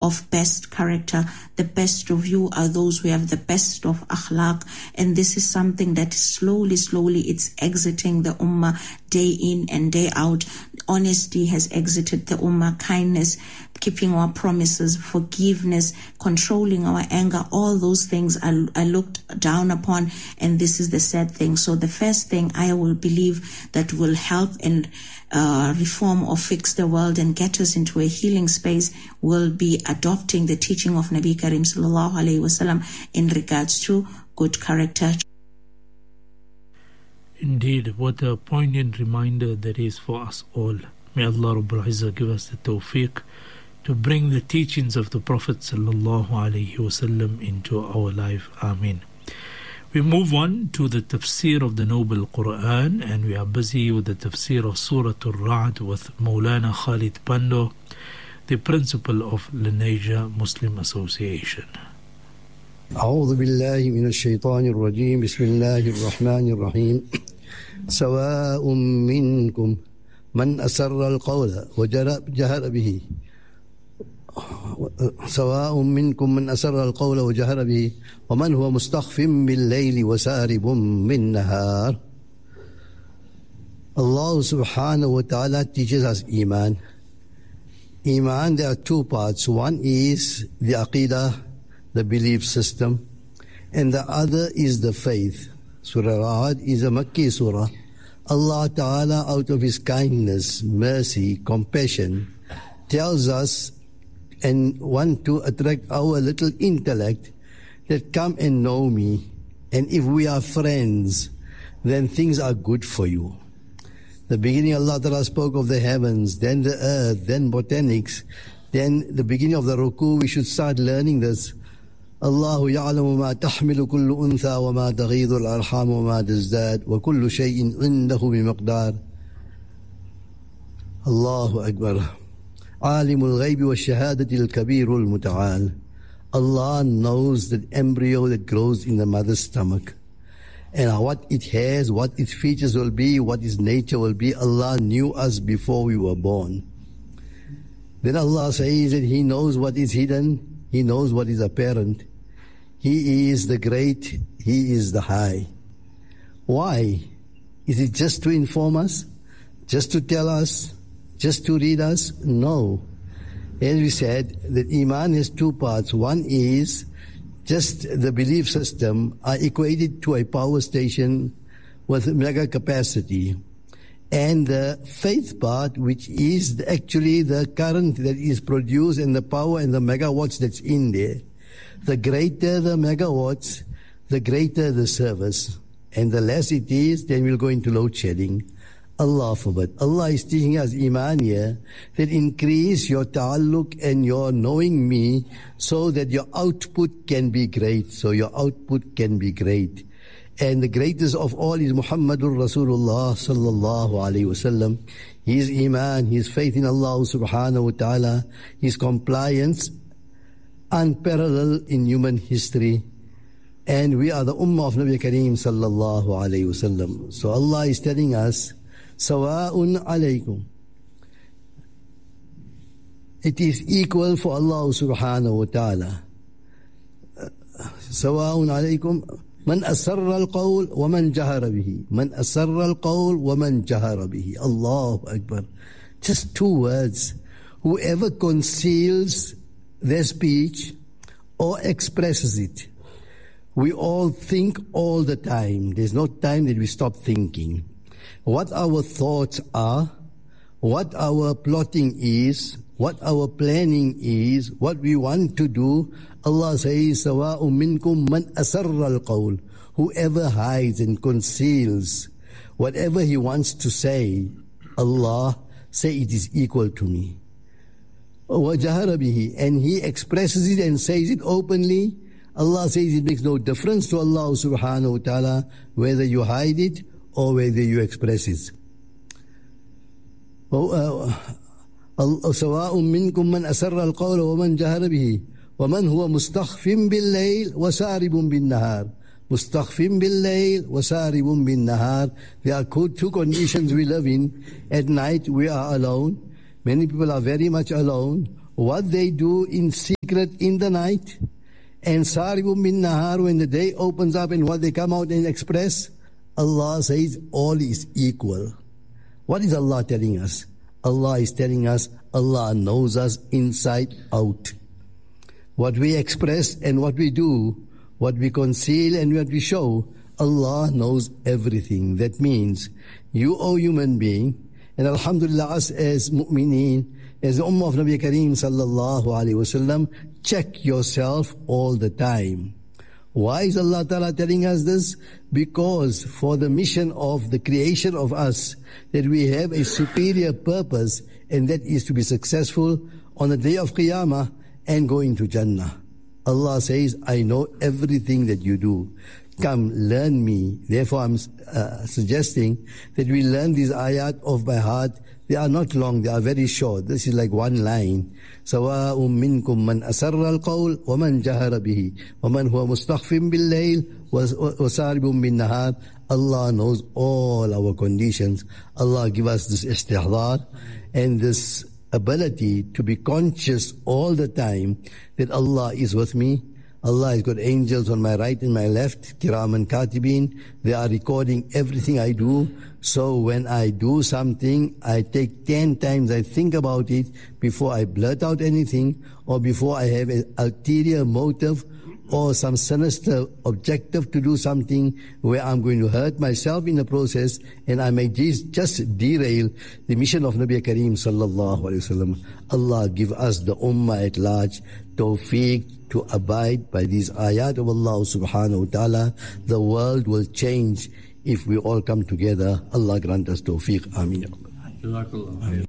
of best character. The best of you are those who have the best of akhlaq. And this is something that slowly, it's exiting the ummah day in and day out. Honesty has exited the ummah, kindness, keeping our promises, forgiveness, controlling our anger, all those things are looked down upon, and this is the sad thing. So the first thing I will believe that will help and reform or fix the world and get us into a healing space will be adopting the teaching of Nabi Karim sallallahu alaihi wasallam in regards to good character. Indeed, what a poignant reminder that is for us all. May Allah Rabbul Izzah give us the tawfiq to bring the teachings of the Prophet sallallahu alaihi wasallam into our life. Ameen. We move on to the tafsir of the Noble Quran, and we are busy with the tafsir of Surah Al-Ra'd with Maulana Khalid Pando, the principal of Lenasia Muslim Association. أعوذ بالله من الشيطان الرجيم بسم الله الرحمن الرحيم سواء منكم من أسر القول وجهر به سواء منكم من أسر القول وجهر به ومن هو مستخف بالليل وسارب بالنهار. Allah subhanahu wa ta'ala teaches us Iman. Iman, there are two parts. One is the Aqidah, the belief system, and the other is the faith. Surah Ra'd is a Makki surah. Allah Ta'ala, out of His kindness, mercy, compassion, tells us and want to attract our little intellect that come and know me, and if we are friends, then things are good for you. The beginning, Allah Ta'ala spoke of the heavens, then the earth, then botanics, then the beginning of the ruku. We should start learning this. الله يعلم ما تحمل كل أنثى وما تغيض الأرحام وما تزداد وكل شيء عنده بمقدار. الله أكبر. عالم الغيب والشهادة الكبير المتعال. Allah knows the embryo that grows in the mother's stomach, and what it has, what its features will be, what its nature will be. Allah knew us before we were born. Then Allah says that He knows what is hidden, He knows what is apparent. He is the great, He is the high. Why? Is it just to inform us? Just to tell us? Just to read us? No. As we said, that Iman has two parts. One is just the belief system are equated to a power station with mega capacity. And the faith part, which is actually the current that is produced and the power and the megawatts that's in there. The greater the megawatts, the greater the service. And the less it is, then we'll go into load shedding. Allah forbid. Allah is teaching us Iman here, that increase your ta'alluq and your knowing me so that your output can be great. So your output can be great. And the greatest of all is Muhammadur Rasulullah sallallahu alayhi wasallam. His Iman, his faith in Allah subhanahu wa ta'ala, his compliance, unparalleled in human history. And we are the Ummah of Nabi Kareem sallallahu alayhi wasallam. So Allah is telling us, Sawa'un alaykum. It is equal for Allah subhanahu wa ta'ala. Sawa'un alaykum. من أسر القول ومن جهر به من أسر القول ومن جهر به. Allahu Akbar. Just two words. Whoever conceals their speech or expresses it. We all think all the time. There's no time that we stop thinking. What our thoughts are, what our plotting is, what our planning is, what we want to do. Allah says, سَوَاءٌ مِّنْكُمْ مَنْ أَسَرَّ الْقَوْلِ. Whoever hides and conceals whatever he wants to say, Allah say it is equal to me. وَجَهَرَ بِهِ. And he expresses it and says it openly. Allah says it makes no difference to Allah subhanahu wa ta'ala whether you hide it or whether you express it. سواء منكم من أسر القول ومن جهر به ومن هو مستخف بالليل وسارب بالنهار. مستخف بالليل وسارب بالنهار. There are two conditions we live in. At night we are alone. Many people are very much alone. What they do in secret secret in the night, and saribun bin nahar, when the day opens up and what they come out and express, Allah says all is equal. What is Allah telling us? Allah is telling us Allah knows us inside out. What we express and what we do, what we conceal and what we show, Allah knows everything. That means you, O human being, and alhamdulillah us as mu'mineen, as the ummah of Nabi Kareem sallallahu alayhi wasallam, check yourself all the time. Why is Allah Ta'ala telling us this? Because for the mission of the creation of us, that we have a superior purpose, and that is to be successful on the day of Qiyamah and go into Jannah. Allah says, I know everything that you do. Come, learn me. Therefore, I'm suggesting that we learn these ayat off by heart. They are not long, they are very short. This is like one line. سَوَاءٌ مِّنْكُمْ مَنْ أَسَرَّ الْقَوْلِ وَمَنْ جَهَرَ بِهِ وَمَنْ هُوَ مُسْتَخْفٍ بِاللَّيْلِ وَسَارِبٌ بِالنَّهَارِ. Allah knows all our conditions. Allah give us this istihdar and this ability to be conscious all the time that Allah is with me. Allah has got angels on my right and my left, kiraman katibin. They are recording everything I do. So when I do something, I take 10 times, I think about it before I blurt out anything, or before I have an ulterior motive or some sinister objective to do something where I'm going to hurt myself in the process, and I may just derail the mission of Nabi Kareem sallallahu alayhi wasallam. Allah give us, the ummah at large, tawfiq to abide by these ayat of Allah subhanahu wa ta'ala. The world will change if we all come together. Allah grant us tawfiq. Ameen.